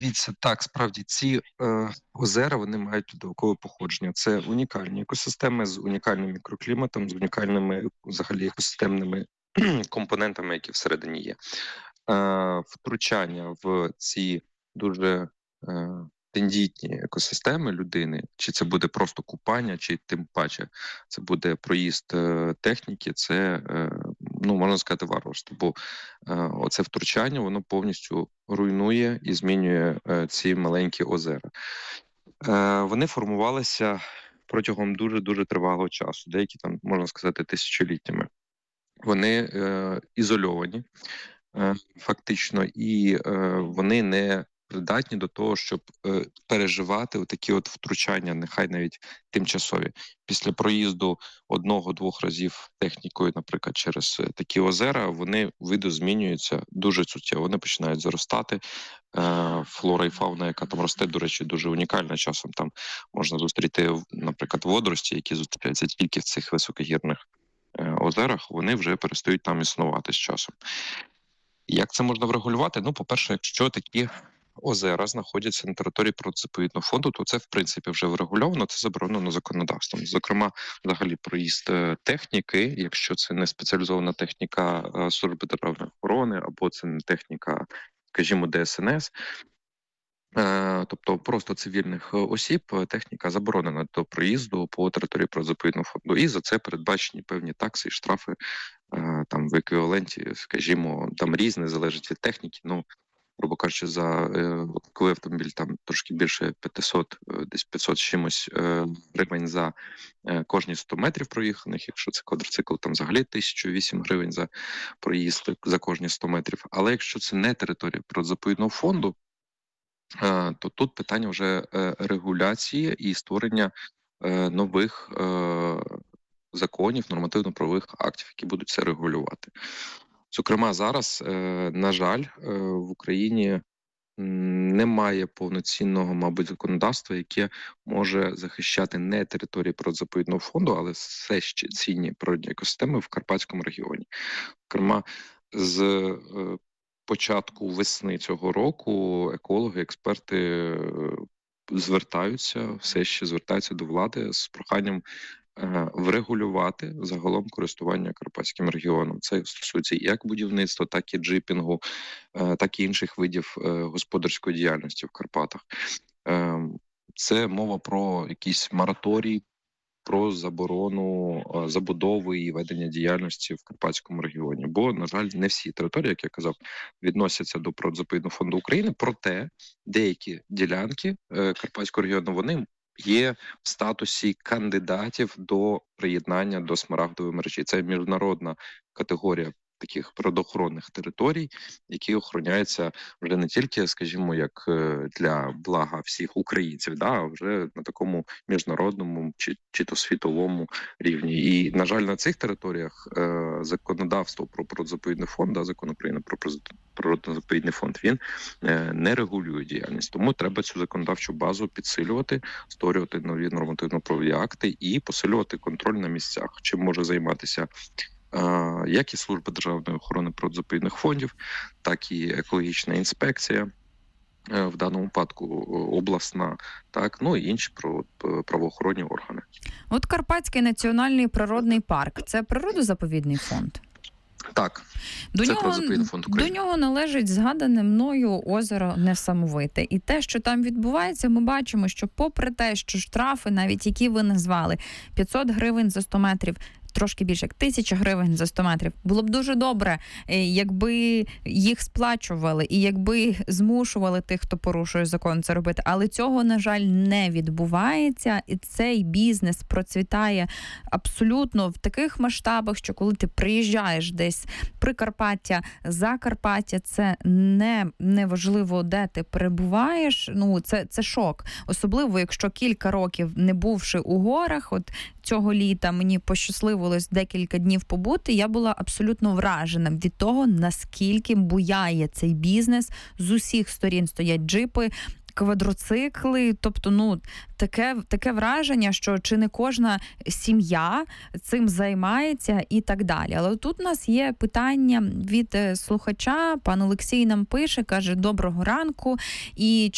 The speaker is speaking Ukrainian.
Дивіться, так, справді ці озера, вони мають льодовикове походження. Це унікальні екосистеми з унікальним мікрокліматом, з унікальними взагалі екосистемними компонентами, які всередині є. Втручання в ці дуже тендітні екосистеми людини, чи це буде просто купання, чи тим паче це буде проїзд техніки, це, можна сказати, варварство. Бо оце втручання, воно повністю руйнує і змінює ці маленькі озера. Вони формувалися протягом дуже-дуже тривалого часу, деякі там, можна сказати, тисячоліттями. Вони ізольовані, фактично, і вони не придатні до того, щоб переживати такі от втручання, нехай навіть тимчасові. Після проїзду 1-2 разів технікою, наприклад, через такі озера, вони видозмінюються дуже суттєво. Вони починають заростати. Флора і фауна, яка там росте, до речі, дуже унікальна. Часом там можна зустріти, наприклад, водорості, які зустрічаються тільки в цих високогірних озерах, вони вже перестають там існувати з часом. Як це можна врегулювати? По-перше, якщо такі озера знаходяться на території природно-заповідного фонду, то це, в принципі, вже врегульовано, це заборонено законодавством. Зокрема, взагалі, проїзд техніки, якщо це не спеціалізована техніка Служби державної охорони, або це не техніка, скажімо, ДСНС, тобто просто цивільних осіб, техніка заборонена до проїзду по території природно-заповідного фонду. І за це передбачені певні такси і штрафи там в еквіваленті, скажімо, там різне, залежить від техніки. Грубо кажучи, коли автомобіль там трошки більше 500, десь 500 з чимось гривень за кожні 100 метрів проїханих. Якщо це квадроцикл, там взагалі 1008 гривень за проїзд за кожні 100 метрів. Але якщо це не територія природно-заповідного фонду, то тут питання вже регуляції і створення нових законів, нормативно-правових актів, які будуть це регулювати. Зокрема, зараз, на жаль, в Україні немає повноцінного, мабуть, законодавства, яке може захищати не території природно-заповідного фонду, але все ще цінні природні екосистеми в Карпатському регіоні. Зокрема, з початку весни цього року екологи, експерти все ще звертаються до влади з проханням врегулювати загалом користування Карпатським регіоном. Це стосується як будівництва, так і джипінгу, так і інших видів господарської діяльності в Карпатах. Це мова про якийсь мораторій, про заборону забудови і ведення діяльності в Карпатському регіоні. Бо, на жаль, не всі території, як я казав, відносяться до Природно-заповідного фонду України, проте деякі ділянки Карпатського регіону, вони є в статусі кандидатів до приєднання до Смарагдової мережі. Це міжнародна категорія таких природоохоронних територій, які охороняються вже не тільки, скажімо, як для блага всіх українців, а вже на такому міжнародному чи то світовому рівні. І, на жаль, на цих територіях законодавство про природно-заповідний фонд, Закон України про природно-заповідний фонд, він не регулює діяльність. Тому треба цю законодавчу базу підсилювати, створювати нові нормативно-правові акти і посилювати контроль на місцях. Чим може займатися як і Служба державної охорони природно-заповідних фондів, так і екологічна інспекція, в даному випадку обласна, і інші правоохоронні органи. От Карпатський національний природний парк – це природозаповідний фонд? Так, це природозаповідний фонд України. До нього належить згадане мною озеро Несамовите. І те, що там відбувається, ми бачимо, що попри те, що штрафи, навіть які ви назвали, 500 гривень за 100 метрів, трошки більше, як 1000 гривень за 100 метрів. Було б дуже добре, якби їх сплачували і якби змушували тих, хто порушує закон, це робити. Але цього, на жаль, не відбувається. І цей бізнес процвітає абсолютно в таких масштабах, що коли ти приїжджаєш десь Прикарпаття, Закарпаття, це не важливо, де ти перебуваєш. Це шок. Особливо, якщо кілька років не бувши у горах, от цього літа мені пощасливилось декілька днів побути, я була абсолютно вражена від того, наскільки буяє цей бізнес. З усіх сторін стоять джипи, квадроцикли, тобто, таке враження, що чи не кожна сім'я цим займається і так далі. Але тут у нас є питання від слухача, пан Олексій нам пише, каже: доброго ранку, і